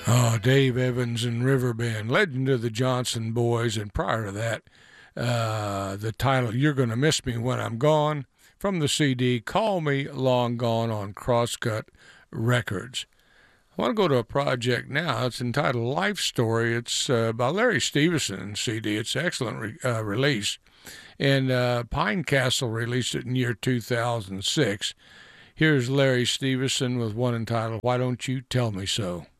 Oh, Dave Evans and Riverbend, legend of the Johnson Boys, and prior to that, the title "You're Gonna Miss Me When I'm Gone" from the CD "Call Me Long Gone" on Crosscut Records. I want to go to a project now. It's entitled "Life Story." It's by Larry Stevenson CD. It's an excellent release, and Pine Castle released it in year 2006. Here's Larry Stevenson with one entitled "Why Don't You Tell Me So."